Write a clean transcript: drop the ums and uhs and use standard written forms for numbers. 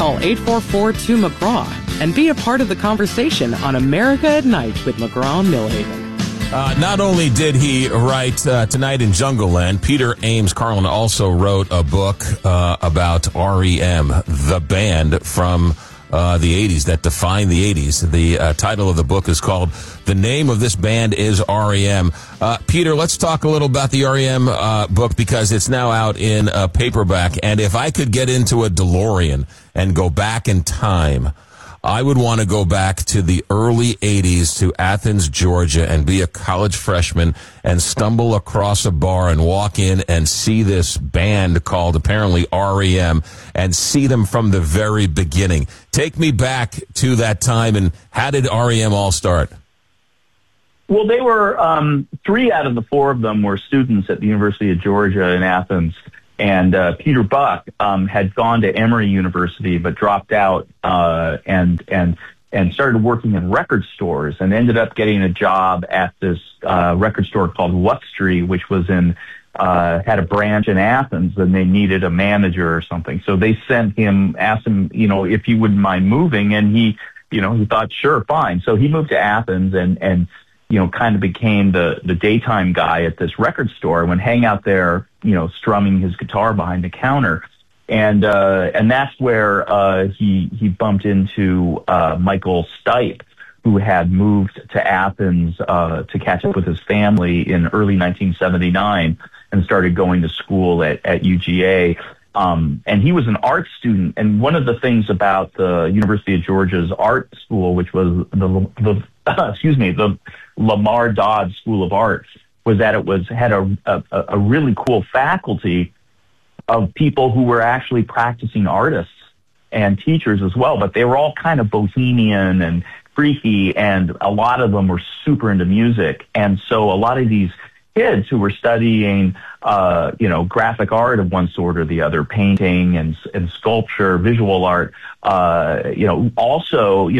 Call 844-2-McGraw and be a part of the conversation on America at Night with McGraw and Millhaven. Not only did he write Tonight in Jungleland, Peter Ames Carlin also wrote a book about R.E.M., the band from the 80s that defined the 80s. The title of the book is called The Name of This Band is R.E.M. Peter, let's talk a little about the R.E.M. Book because it's now out in paperback. And if I could get into a DeLorean and go back in time, I would want to go back to the early 80s to Athens, Georgia, and be a college freshman and stumble across a bar and walk in and see this band called apparently REM and see them from the very beginning. Take me back to that time, and how did REM all start? Well, they were 3 out of the 4 of them were students at the University of Georgia in Athens. And Peter Buck had gone to Emory University but dropped out and started working in record stores and ended up getting a job at this record store called Wuxtry, which was had a branch in Athens, and they needed a manager or something. So they asked him, if he wouldn't mind moving, and he thought, sure, fine. So he moved to Athens and kind of became the daytime guy at this record store and would hang out there, strumming his guitar behind the counter. And that's where he bumped into Michael Stipe, who had moved to Athens to catch up with his family in early 1979 and started going to school at UGA. And he was an art student. And one of the things about the University of Georgia's art school, which was the Lamar Dodd School of Art, was that it had a really cool faculty of people who were actually practicing artists and teachers as well. But they were all kind of bohemian and freaky, and a lot of them were super into music. And so a lot of these kids who were studying, graphic art of one sort or the other, painting and sculpture, visual art, also,